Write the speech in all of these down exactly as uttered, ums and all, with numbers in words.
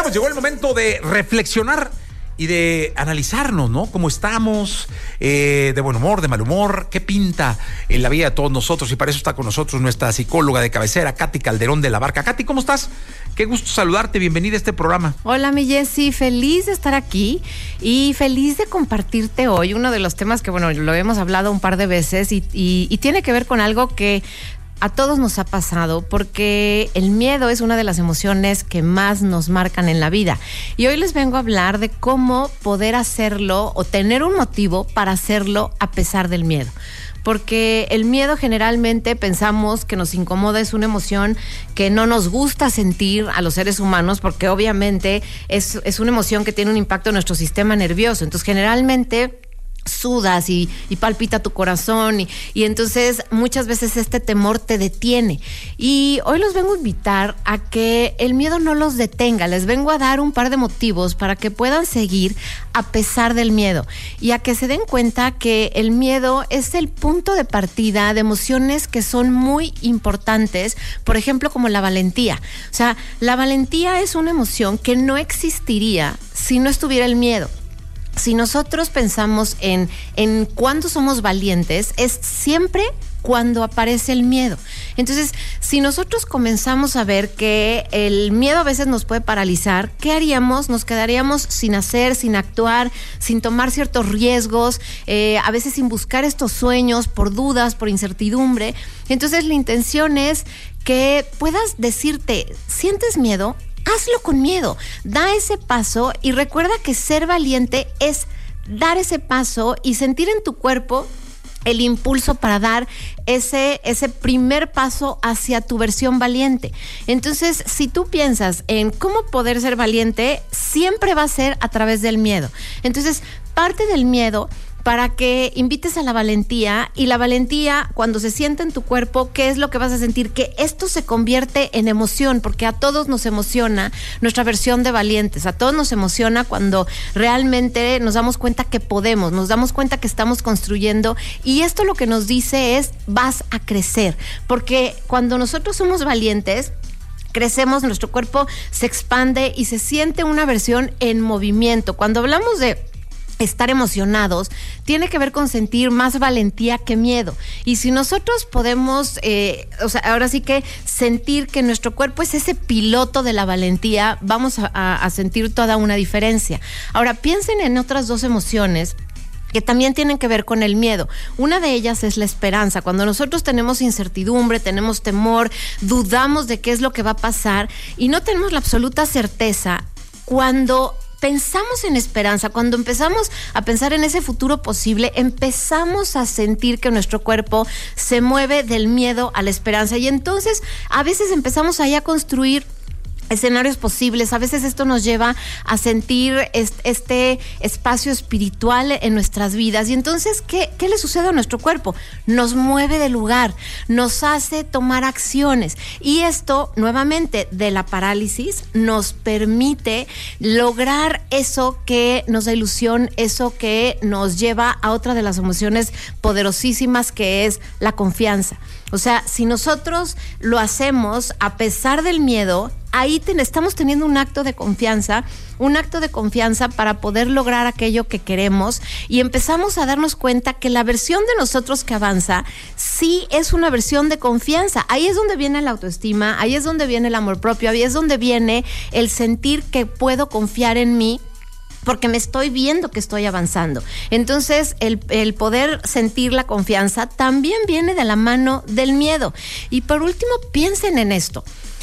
Compañeros, llegó el momento de reflexionar y de analizarnos, ¿no? Cómo estamos, eh, de buen humor, de mal humor, qué pinta en la vida de todos nosotros. Y para eso está con nosotros nuestra psicóloga de cabecera, Katy Calderón de la Barca. Katy, ¿cómo estás? Qué gusto saludarte, bienvenida a este programa. Hola, mi Jessy, feliz de estar aquí y feliz de compartirte hoy uno de los temas que, bueno, lo hemos hablado un par de veces y, y, y tiene que ver con algo que a todos nos ha pasado, porque el miedo es una de las emociones que más nos marcan en la vida. Y hoy les vengo a hablar de cómo poder hacerlo o tener un motivo para hacerlo a pesar del miedo. Porque el miedo generalmente pensamos que nos incomoda, es una emoción que no nos gusta sentir a los seres humanos, porque obviamente es, es una emoción que tiene un impacto en nuestro sistema nervioso. Entonces, generalmente sudas y, y palpita tu corazón y, y entonces muchas veces este temor te detiene. Y hoy los vengo a invitar a que el miedo no los detenga. Les vengo a dar un par de motivos para que puedan seguir a pesar del miedo y a que se den cuenta que el miedo es el punto de partida de emociones que son muy importantes, por ejemplo, como la valentía. O sea, la valentía es una emoción que no existiría si no estuviera el miedo. Si nosotros pensamos en, en cuándo somos valientes, es siempre cuando aparece el miedo. Entonces, si nosotros comenzamos a ver que el miedo a veces nos puede paralizar, ¿qué haríamos? Nos quedaríamos sin hacer, sin actuar, sin tomar ciertos riesgos, eh, a veces sin buscar estos sueños por dudas, por incertidumbre. Entonces, la intención es que puedas decirte, ¿sientes miedo? Hazlo con miedo, da ese paso y recuerda que ser valiente es dar ese paso y sentir en tu cuerpo el impulso para dar ese, ese primer paso hacia tu versión valiente. Entonces, si tú piensas en cómo poder ser valiente, siempre va a ser a través del miedo. Entonces, parte del miedo para que invites a la valentía, y la valentía, cuando se siente en tu cuerpo, ¿qué es lo que vas a sentir? Que esto se convierte en emoción, porque a todos nos emociona nuestra versión de valientes, a todos nos emociona cuando realmente nos damos cuenta que podemos, nos damos cuenta que estamos construyendo, y esto lo que nos dice es, vas a crecer, porque cuando nosotros somos valientes, crecemos, nuestro cuerpo se expande y se siente una versión en movimiento. Cuando hablamos de estar emocionados, tiene que ver con sentir más valentía que miedo. Y si nosotros podemos, eh, o sea, ahora sí que sentir que nuestro cuerpo es ese piloto de la valentía, vamos a, a, a sentir toda una diferencia. Ahora, piensen en otras dos emociones que también tienen que ver con el miedo. Una de ellas es la esperanza. Cuando nosotros tenemos incertidumbre, tenemos temor, dudamos de qué es lo que va a pasar y no tenemos la absoluta certeza, cuando pensamos en esperanza, cuando empezamos a pensar en ese futuro posible, empezamos a sentir que nuestro cuerpo se mueve del miedo a la esperanza, y entonces a veces empezamos ahí a construir escenarios posibles. A veces esto nos lleva a sentir este espacio espiritual en nuestras vidas. Y entonces, ¿qué, qué le sucede a nuestro cuerpo? Nos mueve de lugar, nos hace tomar acciones. Y esto, nuevamente, de la parálisis, nos permite lograr eso que nos da ilusión, eso que nos lleva a otra de las emociones poderosísimas, que es la confianza. O sea, si nosotros lo hacemos a pesar del miedo, ahí ten, estamos teniendo un acto de confianza, un acto de confianza para poder lograr aquello que queremos, y empezamos a darnos cuenta que la versión de nosotros que avanza sí es una versión de confianza. Ahí es donde viene la autoestima, ahí es donde viene el amor propio, ahí es donde viene el sentir que puedo confiar en mí, porque me estoy viendo que estoy avanzando. Entonces, el, el poder sentir la confianza también viene de la mano del miedo. Y por último, piensen en esto.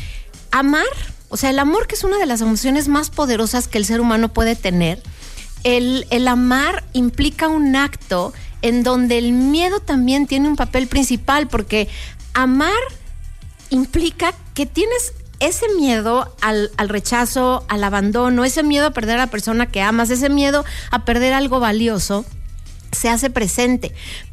Amar, o sea, el amor, que es una de las emociones más poderosas que el ser humano puede tener, el, el amar implica un acto en donde el miedo también tiene un papel principal, porque amar implica que tienes ese miedo al, al rechazo, al abandono, ese miedo a perder a la persona que amas, ese miedo a perder algo valioso, se hace presente.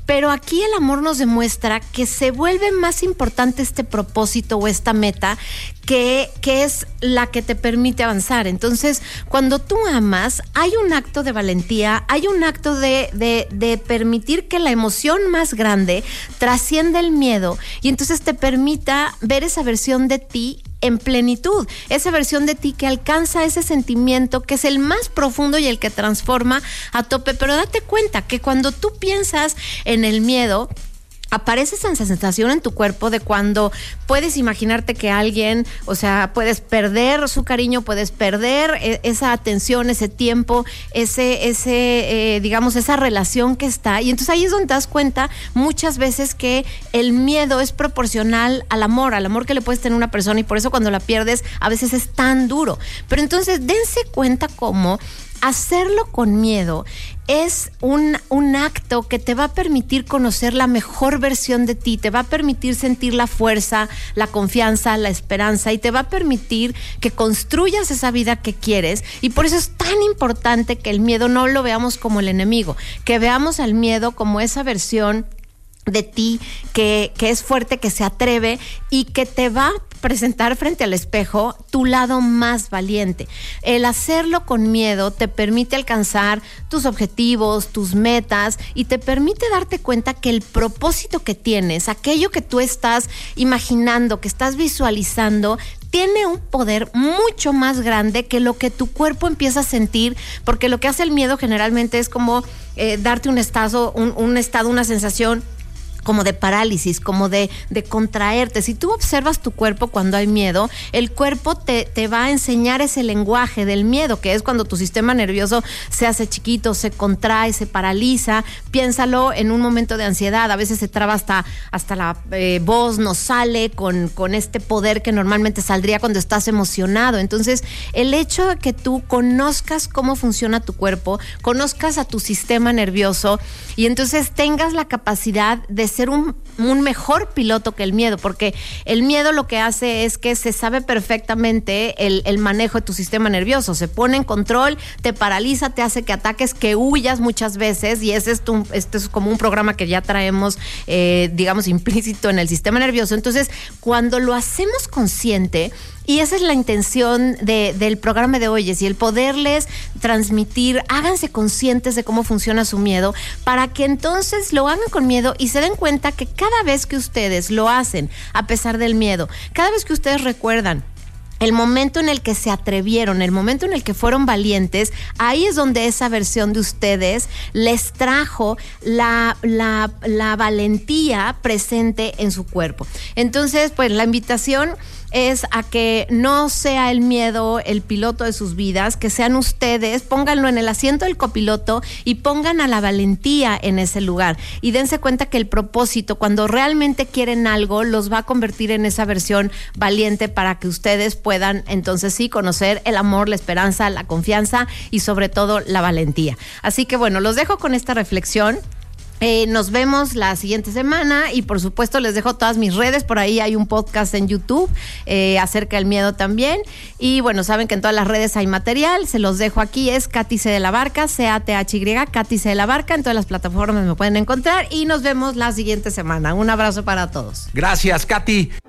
Pero aquí el amor nos demuestra que se vuelve más importante este propósito o esta meta que, que es la que te permite avanzar. Entonces, cuando tú amas, hay un acto de valentía, hay un acto de, de, de permitir que la emoción más grande trascienda el miedo y entonces te permita ver esa versión de ti en plenitud, esa versión de ti que alcanza ese sentimiento que es el más profundo y el que transforma a tope. Pero date cuenta que cuando tú piensas en el miedo, aparece esa sensación en tu cuerpo de cuando puedes imaginarte que alguien, o sea, puedes perder su cariño, puedes perder esa atención, ese tiempo, ese, ese, eh, digamos, esa relación que está. Y entonces ahí es donde te das cuenta muchas veces que el miedo es proporcional al amor, al amor que le puedes tener a una persona, y por eso cuando la pierdes a veces es tan duro. Pero entonces dense cuenta cómo hacerlo con miedo es un, un acto que te va a permitir conocer la mejor versión de ti, te va a permitir sentir la fuerza, la confianza, la esperanza, y te va a permitir que construyas esa vida que quieres. Y por eso es tan importante que el miedo no lo veamos como el enemigo, que veamos al miedo como esa versión de ti que, que es fuerte, que se atreve y que te va a presentar frente al espejo tu lado más valiente. El hacerlo con miedo te permite alcanzar tus objetivos, tus metas, y te permite darte cuenta que el propósito que tienes, aquello que tú estás imaginando, que estás visualizando, tiene un poder mucho más grande que lo que tu cuerpo empieza a sentir, porque lo que hace el miedo generalmente es como eh, darte un estado, un, un estado, una sensación como de parálisis, como de, de contraerte. Si tú observas tu cuerpo cuando hay miedo, el cuerpo te, te va a enseñar ese lenguaje del miedo, que es cuando tu sistema nervioso se hace chiquito, se contrae, se paraliza. Piénsalo en un momento de ansiedad, a veces se traba hasta, hasta la eh, voz, no sale con, con este poder que normalmente saldría cuando estás emocionado. Entonces, el hecho de que tú conozcas cómo funciona tu cuerpo, conozcas a tu sistema nervioso, y entonces tengas la capacidad de ser un, un mejor piloto que el miedo, porque el miedo lo que hace es que se sabe perfectamente el, el manejo de tu sistema nervioso, se pone en control, te paraliza, te hace que ataques, que huyas muchas veces, y ese es, tu, este es como un programa que ya traemos, eh, digamos, implícito en el sistema nervioso. Entonces, cuando lo hacemos consciente, y esa es la intención de, del programa de hoy, es y el poderles transmitir, háganse conscientes de cómo funciona su miedo, para que entonces lo hagan con miedo y se den cuenta que cada vez que ustedes lo hacen a pesar del miedo, cada vez que ustedes recuerdan el momento en el que se atrevieron, el momento en el que fueron valientes, ahí es donde esa versión de ustedes les trajo la, la, la valentía presente en su cuerpo. Entonces, pues la invitación es a que no sea el miedo el piloto de sus vidas, que sean ustedes, pónganlo en el asiento del copiloto y pongan a la valentía en ese lugar. Y dense cuenta que el propósito, cuando realmente quieren algo, los va a convertir en esa versión valiente para que ustedes puedan entonces sí conocer el amor, la esperanza, la confianza y sobre todo la valentía. Así que bueno, los dejo con esta reflexión. Eh, nos vemos la siguiente semana y por supuesto les dejo todas mis redes, por ahí hay un podcast en YouTube eh, acerca del miedo también, y bueno, saben que en todas las redes hay material, se los dejo aquí, es Katy C de la Barca, C A T H Y, Katy C de la Barca, en todas las plataformas me pueden encontrar y nos vemos la siguiente semana. Un abrazo para todos. Gracias, Katy.